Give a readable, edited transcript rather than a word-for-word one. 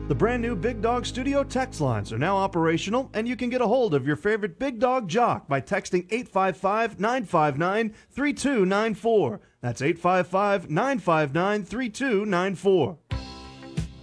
The brand new Big Dog Studio text lines are now operational, and you can get a hold of your favorite Big Dog jock by texting 855-959-3294. That's 855-959-3294.